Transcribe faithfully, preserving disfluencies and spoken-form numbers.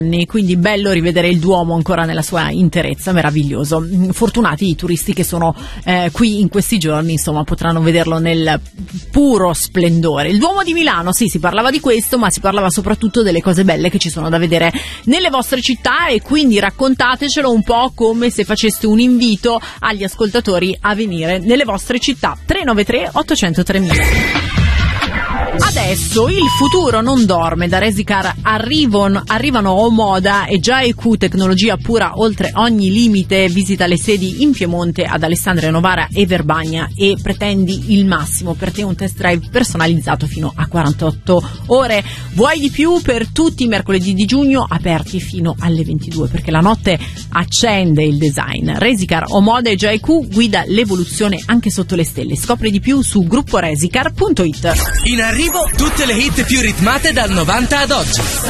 Quindi bello rivedere il Duomo ancora nella sua interezza, meraviglioso. Fortunati i turisti che sono eh, qui in questi giorni, insomma, potranno vederlo nel puro splendore. Il Duomo di Milano, sì, si parlava di questo, ma si parlava soprattutto delle cose belle che ci sono da vedere nelle vostre città, e quindi raccontatecelo un po' come se faceste un invito agli ascoltatori a venire nelle vostre città. tre nove tre otto zero zero tre mila. Adesso il futuro non dorme, da Resicar arrivano, arrivano Omoda e J E Q, tecnologia pura oltre ogni limite. Visita le sedi in Piemonte, ad Alessandria, Novara e Verbagna, e pretendi il massimo per te, un test drive personalizzato fino a quarantotto ore. Vuoi di più? Per tutti i mercoledì di giugno aperti fino alle ventidue, perché la notte accende il design. Resicar, Omoda e J E Q guida l'evoluzione anche sotto le stelle. Scopri di più su gruppo resicar punto it. In arrivo tutte le hit più ritmate dal novanta ad oggi.